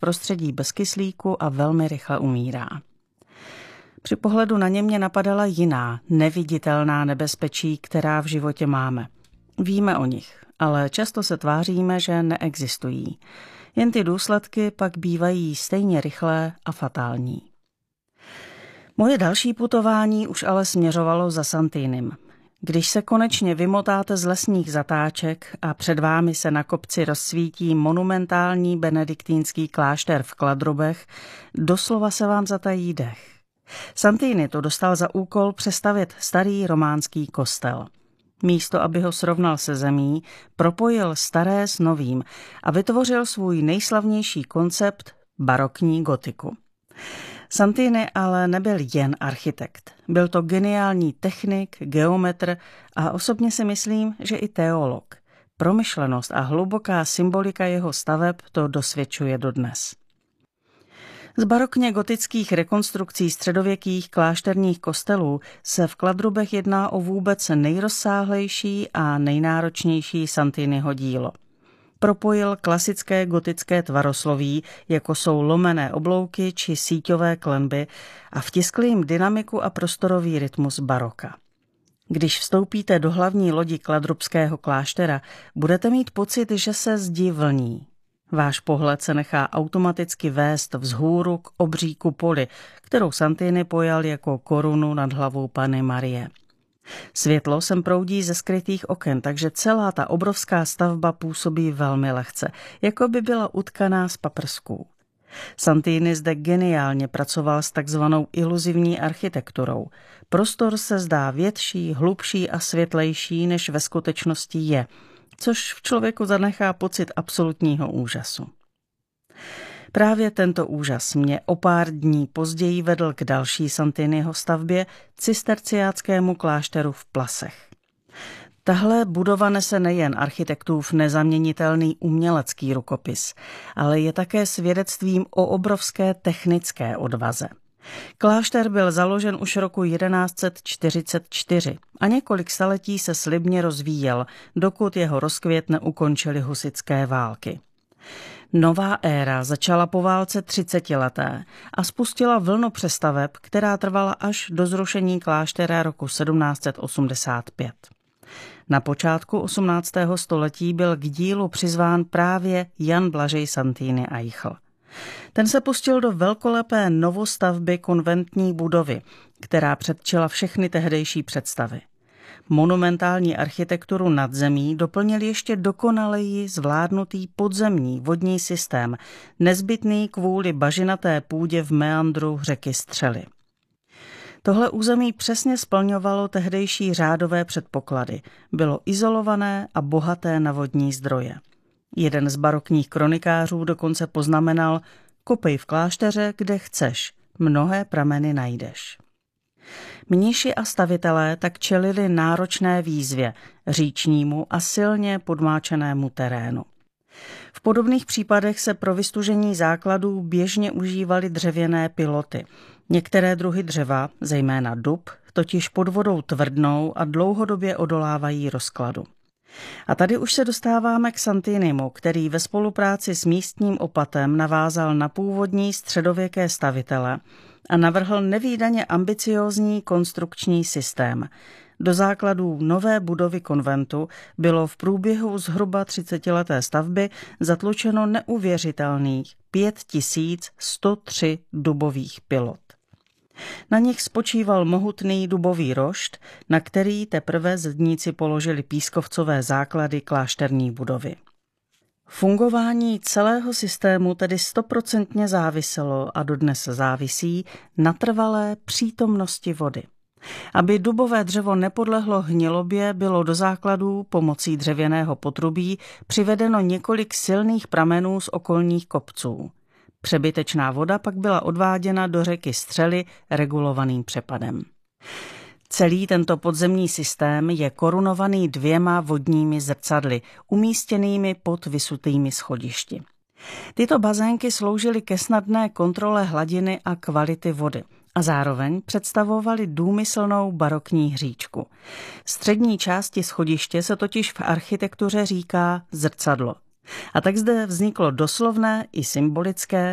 prostředí bez kyslíku a velmi rychle umírá. Při pohledu na ně mě napadala jiná, neviditelná nebezpečí, která v životě máme. Víme o nich, ale často se tváříme, že neexistují. Jen ty důsledky pak bývají stejně rychlé a fatální. Moje další putování už ale směřovalo za Santinem. Když se konečně vymotáte z lesních zatáček a před vámi se na kopci rozsvítí monumentální benediktínský klášter v Kladrubech, doslova se vám zatají dech. Santini to dostal za úkol přestavět starý románský kostel. Místo, aby ho srovnal se zemí, propojil staré s novým a vytvořil svůj nejslavnější koncept barokní gotiku. Santini ale nebyl jen architekt. Byl to geniální technik, geometr a osobně si myslím, že i teolog. Promyšlenost a hluboká symbolika jeho staveb to dosvědčuje dodnes. Z barokně gotických rekonstrukcí středověkých klášterních kostelů se v Kladrubech jedná o vůbec nejrozsáhlejší a nejnáročnější Santiniho dílo. Propojil klasické gotické tvarosloví, jako jsou lomené oblouky či síťové klenby, a vtiskl jim dynamiku a prostorový rytmus baroka. Když vstoupíte do hlavní lodi Kladrubského kláštera, budete mít pocit, že se zdi vlní. Váš pohled se nechá automaticky vést vzhůru k obří kupoli, kterou Santini pojal jako korunu nad hlavou Panny Marie. Světlo sem proudí ze skrytých oken, takže celá ta obrovská stavba působí velmi lehce, jako by byla utkaná z paprsků. Santini zde geniálně pracoval s takzvanou iluzivní architekturou. Prostor se zdá větší, hlubší a světlejší, než ve skutečnosti je, což v člověku zanechá pocit absolutního úžasu. Právě tento úžas mě o pár dní později vedl k další Santiniho stavbě, cisterciáckému klášteru v Plasech. Tahle budova nese nejen architektův nezaměnitelný umělecký rukopis, ale je také svědectvím o obrovské technické odvaze. Klášter byl založen už roku 1144 a několik staletí se slibně rozvíjel, dokud jeho rozkvět neukončily husitské války. Nová éra začala po válce 30leté a spustila vlnu přestaveb, která trvala až do zrušení kláštera roku 1785. Na počátku 18. století byl k dílu přizván právě Jan Blažej Santini Eichl. Ten se pustil do velkolepé novostavby konventní budovy, která předčila všechny tehdejší představy. Monumentální architekturu nad zemí doplnil ještě dokonaleji zvládnutý podzemní vodní systém, nezbytný kvůli bažinaté půdě v meandru řeky Střely. Tohle území přesně splňovalo tehdejší řádové předpoklady. Bylo izolované a bohaté na vodní zdroje. Jeden z barokních kronikářů dokonce poznamenal: kopej v klášteře, kde chceš, mnohé prameny najdeš. Mniši a stavitelé tak čelili náročné výzvě, říčnímu a silně podmáčenému terénu. V podobných případech se pro vystužení základů běžně užívaly dřevěné piloty. Některé druhy dřeva, zejména dub, totiž pod vodou tvrdnou a dlouhodobě odolávají rozkladu. A tady už se dostáváme k Santinimu, který ve spolupráci s místním opatem navázal na původní středověké stavitele a navrhl nevídaně ambiciózní konstrukční systém. Do základů nové budovy konventu bylo v průběhu zhruba 30leté stavby zatlučeno neuvěřitelných 5103 dubových pilot. Na nich spočíval mohutný dubový rošt, na který teprve zedníci položili pískovcové základy klášterní budovy. Fungování celého systému tedy 100% záviselo a dodnes závisí na trvalé přítomnosti vody. Aby dubové dřevo nepodlehlo hnilobě, bylo do základů pomocí dřevěného potrubí přivedeno několik silných pramenů z okolních kopců. Přebytečná voda pak byla odváděna do řeky Střely regulovaným přepadem. Celý tento podzemní systém je korunovaný 2 vodními zrcadly, umístěnými pod vysutými schodišti. Tyto bazénky sloužily ke snadné kontrole hladiny a kvality vody a zároveň představovaly důmyslnou barokní hříčku. Střední části schodiště se totiž v architektuře říká zrcadlo. A tak zde vzniklo doslovné i symbolické